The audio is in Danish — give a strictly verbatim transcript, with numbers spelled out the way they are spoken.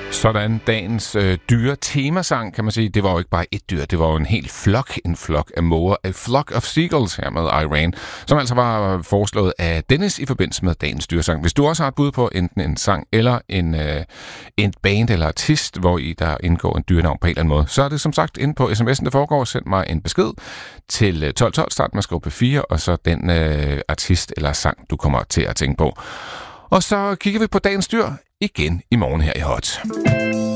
Sådan dagens øh, dyre temasang, kan man sige. Det var jo ikke bare et dyr, det var jo en hel flok, en flok af måger, a flock of seagulls her med Iran, som altså var foreslået af Dennis i forbindelse med dagens dyresang. Hvis du også har et bud på enten en sang eller en, øh, en band eller artist, hvor i der indgår en dyrenavn på en eller anden måde, så er det som sagt inde på sms'en, der foregår. Send mig en besked til tolv tolv, start med skub fire, og så den øh, artist eller sang, du kommer til at tænke på. Og så kigger vi på dagens dyr igen i morgen her i Hot.